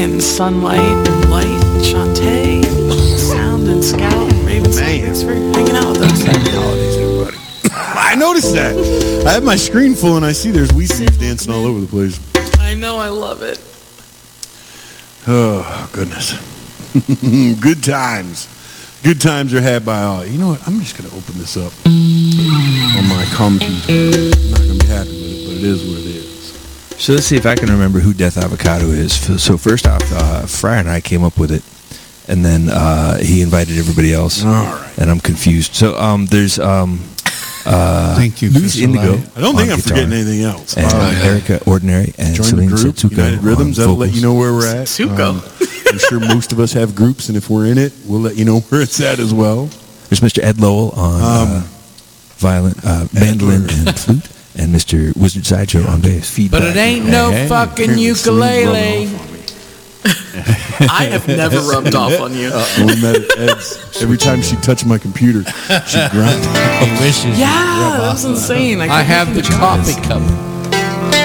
and Sunlight and Light and Shantae, Sound and Scout and Raven. Thanks for hanging out with us. Happy holidays, everybody. I noticed that. I have my screen full and I see there's wee thieves dancing all over the place. I know, I love it. Oh, goodness. Good times. Good times are had by all. You know what? I'm just going to open this up on my computer. I'm not going to be happy with it, but it is what it is. So let's see if I can remember who Death Avocado is. So first off, Fryer and I came up with it, and then he invited everybody else. All right. And I'm confused. So there's Thank you, Luis Crystal Indigo. Light. I don't think on I'm guitar, forgetting anything else. And Erica Ordinary and Join the Celine group, Setsuko United Rhythms. on That'll let vocals. you know where we're at. Setsuko. I'm sure most of us have groups, and if we're in it, we'll let you know where it's at as well. There's Mr. Ed Lowell on mandolin and flute, and Mr. Wizard Sideshow on bass. But it ain't no fucking Apparently Celine's ukulele. rubbing off on me. I have never rubbed off on you. When we met at Ed's, every time she touched my computer, she'd grind. He wishes. Yeah, that was insane. I have the coffee cup.